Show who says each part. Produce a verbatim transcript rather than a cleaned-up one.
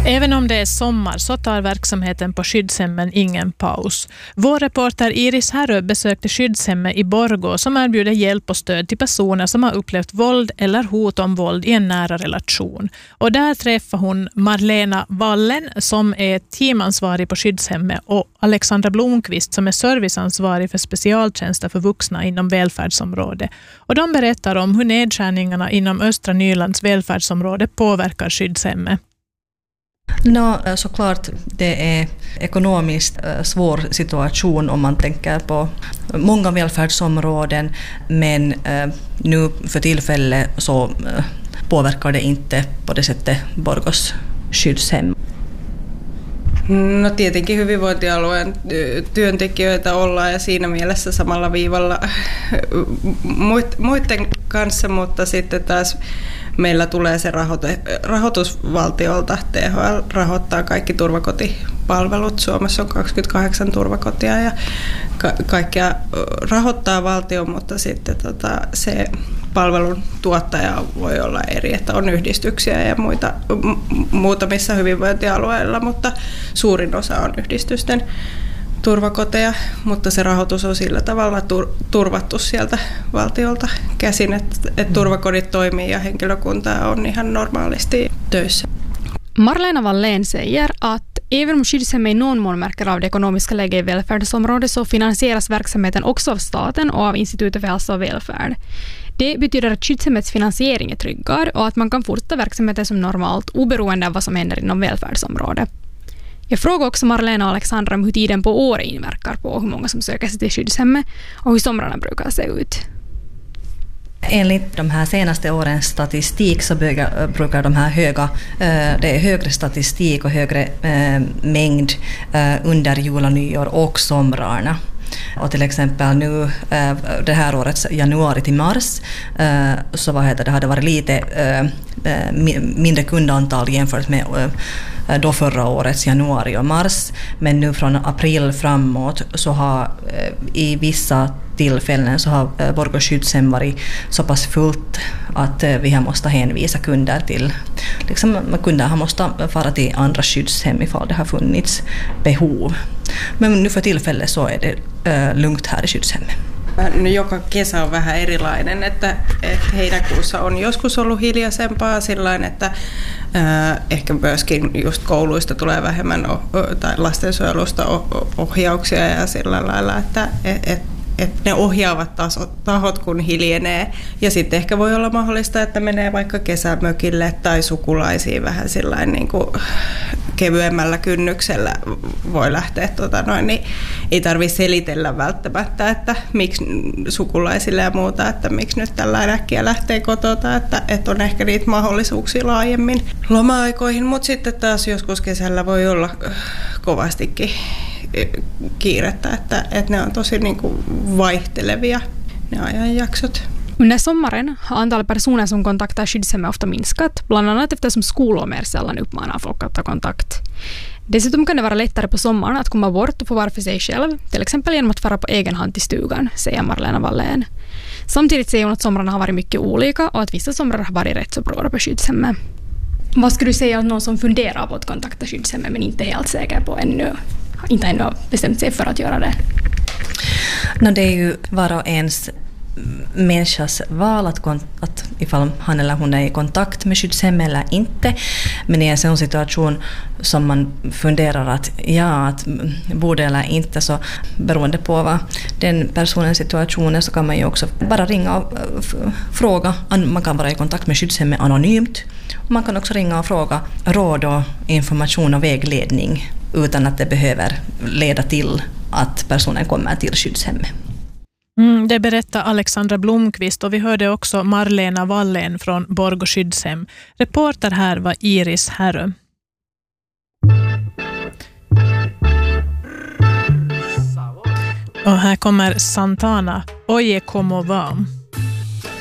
Speaker 1: Även om det är sommar så tar verksamheten på skyddshemmen ingen paus. Vår reporter Iris Härö besökte skyddshemmet i Borgå som erbjuder hjälp och stöd till personer som har upplevt våld eller hot om våld i en nära relation. Och där träffar hon Marlena Wallen som är teamansvarig på skyddshemmet och Alexandra Blomqvist som är serviceansvarig för specialtjänster för vuxna inom välfärdsområdet. Och de berättar om hur nedskärningarna inom Östra Nylands välfärdsområde påverkar skyddshemmet.
Speaker 2: No, såklart det är ekonomiskt svår situation om man tänker på många välfärdsområden, men nu för tillfället så påverkar det inte på det sättet Borgås skyddshem.
Speaker 3: No tietenkin hyvinvointialueen työntekijöitä ollaan ja siinä mielessä samalla viivalla muiden kanssa, mutta sitten taas meillä tulee se rahoitus valtiolta. T H L rahoittaa kaikki turvakotipalvelut. Suomessa on kaksikymmentäkahdeksan turvakotia ja ka- kaikkea rahoittaa valtio, mutta sitten tota, se palvelun tuottaja voi olla eri, että on yhdistyksiä ja muita, muutamissa hyvinvointialueilla, mutta suurin osa on yhdistysten turvakoteja, mutta se rahoitus on sillä tavalla tur- turvattu sieltä valtiolta käsin, että, että turvakodit toimii ja henkilökunta on ihan normaalisti töissä.
Speaker 4: Marlena Wallen säger att även om skyddshemmet i någon mån märker av det ekonomiska läget i välfärdsområdet så finansieras verksamheten också av staten och av Institutet för hälsa och välfärd. Det betyder att skyddshemmets finansiering är tryggare och att man kan fortsätta verksamheten som normalt oberoende av vad som händer inom välfärdsområdet. Jag frågar också Marlena och Alexandra om hur tiden på året inverkar på hur många som söker sig till skyddshemmet och hur somrarna brukar se ut.
Speaker 2: Enligt de här senaste årens statistik så brukar de här höga, det är högre statistik och högre mängd under jul och nyår och somrarna. Och till exempel nu det här årets januari till mars så vad heter det, hade varit lite mindre kundantal jämfört med då förra årets januari och mars, men nu från april framåt så har i vissa tillfällen så har Borgå skyddshem varit så pass fullt att vi har måste hänvisa kunder till, liksom kunder har måste fara till andra skyddshem ifall det har funnits behov. Men nu för tillfället så är det äh, lugnt här i skyddshemmet.
Speaker 3: No, joka kesä on vähän erilainen, että, että heinäkuussa on joskus ollut hiljaisempaa sillain, että äh, ehkä myöskin just kouluista tulee vähemmän o, tai lastensuojelusta ohjauksia ja sillä lailla, että et, et, et ne ohjaavat tasot, tahot kun hiljenee. Ja sitten ehkä voi olla mahdollista, että menee vaikka kesämökille tai sukulaisiin vähän sillain niin kuin kevyemmällä kynnyksellä voi lähteä, tota noin, niin ei tarvitse selitellä välttämättä, että miksi sukulaisille ja muuta, että miksi nyt tällä äkkiä lähtee kotota, että, että on ehkä niitä mahdollisuuksia laajemmin loma-aikoihin, mutta sitten taas joskus kesällä voi olla kovastikin kiirettä, että, että ne on tosi niin kuin vaihtelevia ne ajanjaksot.
Speaker 4: Under sommaren har antalet personer som kontaktar skyddshemmet ofta minskat, bland annat eftersom skolor mer sällan uppmanar folk att ta kontakt. Dessutom kan det vara lättare på sommaren att komma bort och få vara för sig själv, till exempel genom att fara på egen hand till stugan, säger Marlena Wallen. Samtidigt säger hon att somrarna har varit mycket olika och att vissa somrar har varit rätt så bra på skyddshemmet. Vad skulle du säga att någon som funderar på att kontakta skyddshemmet men inte är helt säker på ännu, inte ännu har bestämt sig för att göra det?
Speaker 2: No, det är ju var och ens människas val att, att ifall han eller hon är i kontakt med skyddshem eller inte, men i en sån situation som man funderar att ja, att borde eller inte, så beroende på vad den personens situation är så kan man ju också bara ringa och fråga. Man kan vara i kontakt med skyddshemmet anonymt och man kan också ringa och fråga råd och information och vägledning utan att det behöver leda till att personen kommer till skyddshemmet.
Speaker 1: Mm, det berättar Alexandra Blomqvist och vi hörde också Marlena Wallen från Borgå skyddshem. Reporter här var Iris Härö. Och här kommer Santana, Oye como va.